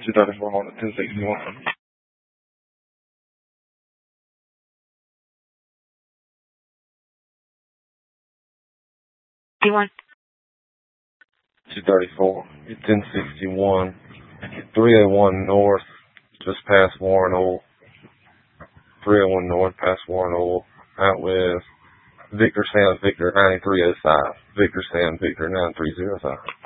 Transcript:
234 Hornet 1061. D1. 234, 1061, 301 North, just past Warren Oil. 301 North, past Warren Oil, out with Victor Sam Victor 9305. Victor Sam Victor 9305.